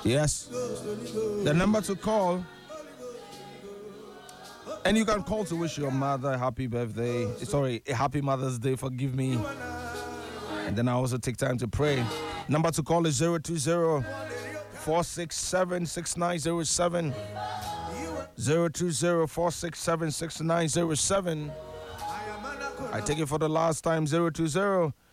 Yes. The number to call. And you can call to wish your mother a happy birthday. Sorry, a happy Mother's Day. Forgive me. And then I also take time to pray. Number to call is 020-467-6907. 020-467-6907. I take it for the last time. 020